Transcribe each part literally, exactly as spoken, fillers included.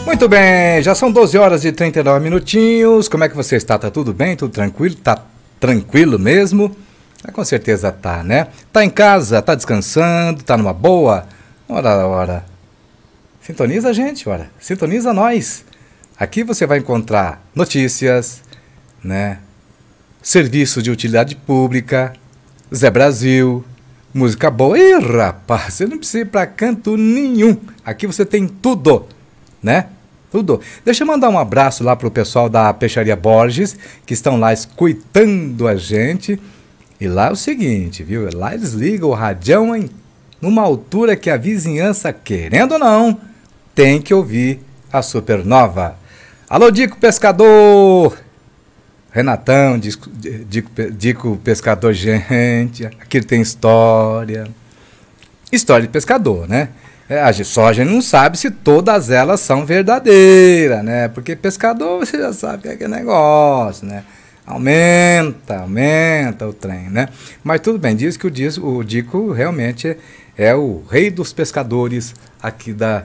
Muito bem, já são doze horas e trinta e nove minutinhos. Como é que você está? Tá tudo bem? Tudo tranquilo? Tá tranquilo mesmo? Ah, com certeza tá, né? Tá em casa, tá descansando, tá numa boa? Ora, ora. Sintoniza a gente, ora. Sintoniza nós. Aqui você vai encontrar notícias, né? Serviço de utilidade pública, Zé Brasil, música boa. Ih, rapaz, você não precisa ir pra canto nenhum. Aqui você tem tudo, né? Tudo. Deixa eu mandar um abraço lá pro pessoal da Peixaria Borges, que estão lá escutando a gente. E lá é o seguinte, viu? Lá eles ligam o radião em numa altura que a vizinhança, querendo ou não, tem que ouvir a Supernova. Alô, Dico Pescador! Renatão, Dico, Dico, Dico Pescador, gente, aqui tem história. História de pescador, né? É, a gente, só a gente não sabe se todas elas são verdadeiras, né? Porque pescador, você já sabe que é aquele negócio, né? Aumenta, aumenta o trem, né? Mas tudo bem, diz que o, diz, o Dico realmente é, é o rei dos pescadores aqui da,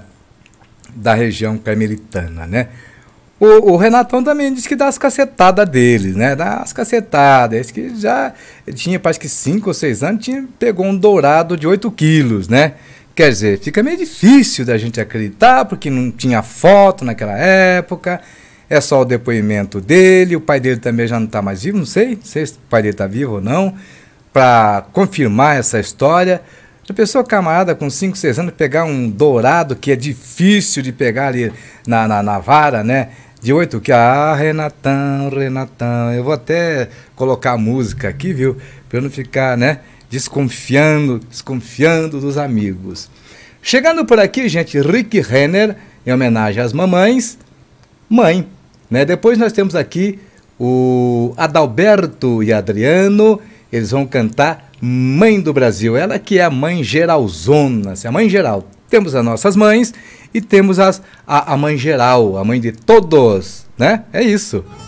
da região carmelitana, né? O, o Renatão também disse que dá as cacetadas deles, né? Dá as cacetadas. Esse que já tinha, parece que cinco ou seis anos, tinha, pegou um dourado de oito quilos, né? Quer dizer, fica meio difícil da gente acreditar, porque não tinha foto naquela época, é só o depoimento dele, o pai dele também já não está mais vivo, não sei, não sei se o pai dele está vivo ou não, para confirmar essa história. A pessoa camarada com cinco, seis anos pegar um dourado, que é difícil de pegar ali na, na, na vara, né? De oito que ah, Renatão, Renatão, eu vou até colocar a música aqui, viu? Para eu não ficar, né? Desconfiando, desconfiando dos amigos. Chegando por aqui, gente, Rick Renner, em homenagem às mamães, mãe, né? Depois nós temos aqui o Adalberto e Adriano, eles vão cantar Mãe do Brasil, ela que é a mãe geralzona, assim, a mãe geral. Temos as nossas mães e temos as, a, a mãe geral, a mãe de todos, né? É isso.